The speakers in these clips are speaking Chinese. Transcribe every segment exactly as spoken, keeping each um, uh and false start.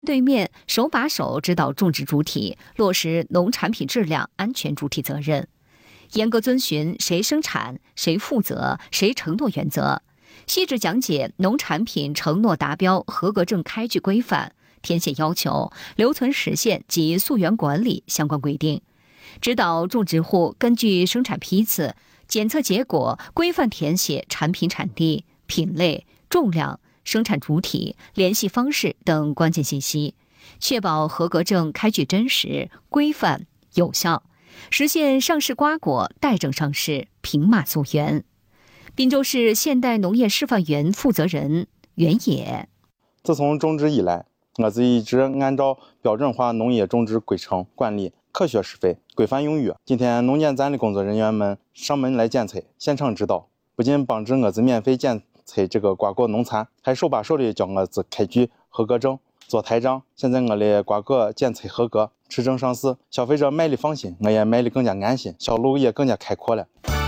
对面手把手指导种植主体落实农产品质量安全主体责任，严格遵循谁生产、谁负责、谁承诺原则，细致讲解农产品承诺达标合格证开具规范、填写要求、留存时限及溯源管理相关规定，指导种植户根据生产批次、检测结果规范填写产品产地、品类、重量、生产主体、联系方式等关键信息，确保合格证开具真实、规范、有效，实现上市瓜果待证上市、平码溯源。滨州市现代农业示范园负责人袁野： 自从种植以来，我自一直按照标准化农业种植规程管理，科学施肥，规范用药。今天农检站的工作人员们上门来检测，现场指导，不仅帮助我子免费检测这个瓜果农残，还手把手的教我子开具合格证、做台账。现在我的瓜果检测合格，持证上市，消费者买的放心，我也卖的更加安心，销路也更加开阔了。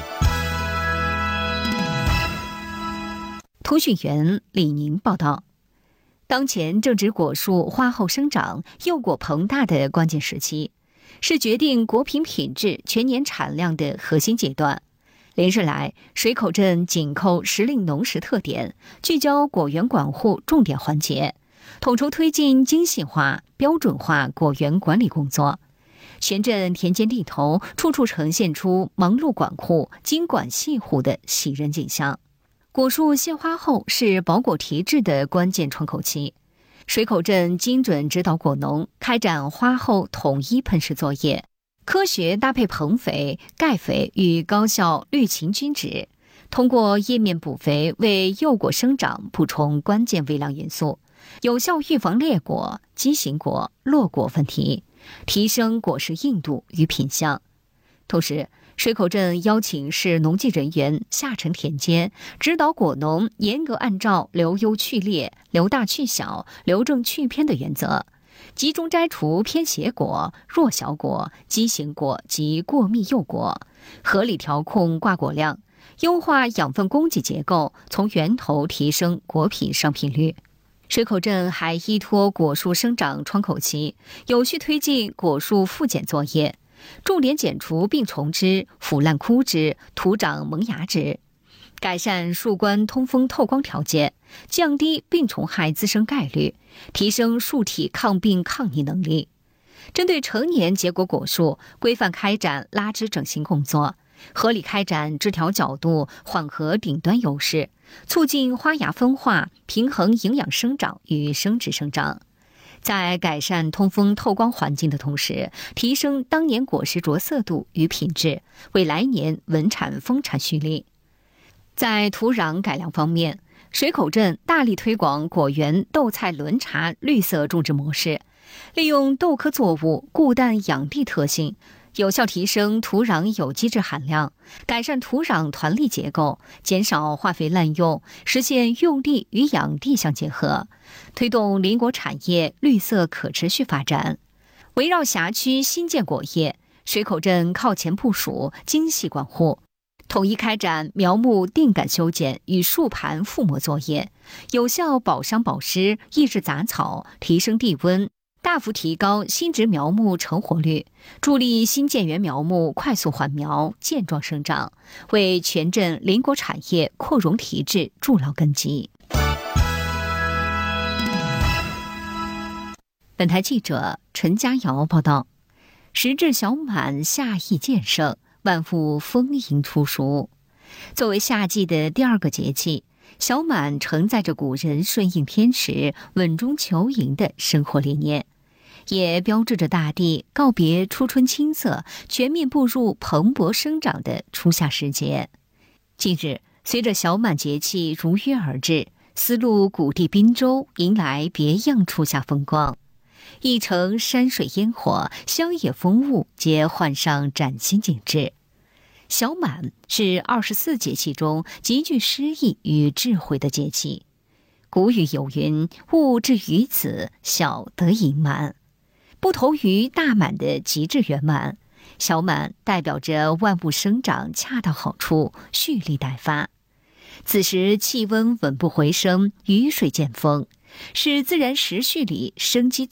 通讯员李宁报道，当前正值果树花后生长、幼果膨大的关键时期，是决定果品品质、全年产量的核心阶段。连日来，水口镇紧扣时令农时特点，聚焦果园管护重点环节，统筹推进精细化、标准化果园管理工作。全镇田间地头处处呈现出忙碌管护、精管细护的喜人景象。果树谢花后是保果提质的关键窗口期，水口镇精准指导果农开展花后统一喷施作业，科学搭配硼肥、钙肥与高效绿芩均质，通过叶面补肥为幼果生长补充关键微量元素，有效预防裂果、畸形果、落果问题，提升果实硬度与品相。同时，水口镇邀请市农技人员下沉田间，指导果农严格按照留优去劣、留大去小、留正去偏的原则，集中摘除偏斜果、弱小果、畸形果及过密幼果，合理调控挂果量，优化养分供给结构，从源头提升果品商品率。水口镇还依托果树生长窗口期，有序推进果树复检作业，重点剪除病虫枝、腐烂枯枝、徒长萌芽枝，改善树冠通风透光条件，降低病虫害滋生概率，提升树体抗病抗逆能力。针对成年结果果树，规范开展拉枝整形工作，合理开展枝条角度，缓和顶端优势，促进花芽分化，平衡营养生长与生殖生长。在改善通风透光环境的同时，提升当年果实着色度与品质，为来年稳产丰产蓄力。在土壤改良方面，水口镇大力推广果园豆菜轮茬绿色种植模式，利用豆科作物固氮养地特性，有效提升土壤有机质含量，改善土壤团粒结构，减少化肥滥用，实现用地与养地相结合，推动林果产业绿色可持续发展。围绕辖区新建果业，水口镇靠前部署，精细管护，统一开展苗木定杆修剪与树盘覆膜作业，有效保墒保湿，抑制杂草，提升地温，大幅提高新植苗木成活率，助力新建园苗木快速缓苗、健壮生长，为全镇林果产业扩容提质筑牢根基。本台记者陈佳瑶报道：时至小满，夏意渐盛，万物丰盈初熟。作为夏季的第二个节气，小满承载着古人顺应天时、稳中求盈的生活理念，也标志着大地告别初春青涩，全面步入蓬勃生长的初夏时节。近日，随着小满节气如约而至，丝路古地滨州迎来别样初夏风光，一城山水烟火、乡野风物皆换上崭新景致。小满是二十四节气中极具诗意与智慧的节气。古语有云：物至于此，小得盈满。不同于大满的极致圆满，小满代表着万物生长恰到好处，蓄力待发。此时气温稳步回升，雨水渐丰， 是自然时序里生机